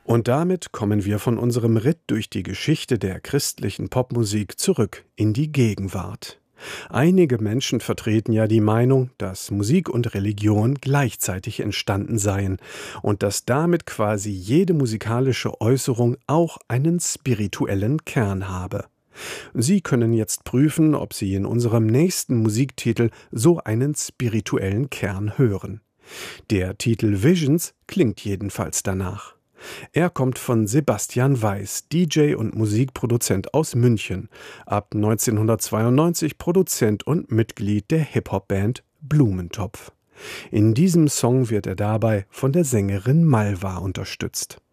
Und damit kommen wir von unserem Ritt durch die Geschichte der christlichen Popmusik zurück in die Gegenwart. Einige Menschen vertreten ja die Meinung, dass Musik und Religion gleichzeitig entstanden seien und dass damit quasi jede musikalische Äußerung auch einen spirituellen Kern habe. Sie können jetzt prüfen, ob Sie in unserem nächsten Musiktitel so einen spirituellen Kern hören. Der Titel Visions klingt jedenfalls danach. Er kommt von Sebastian Weiß, DJ und Musikproduzent aus München, ab 1992 Produzent und Mitglied der Hip-Hop-Band Blumentopf. In diesem Song wird er dabei von der Sängerin Malva unterstützt.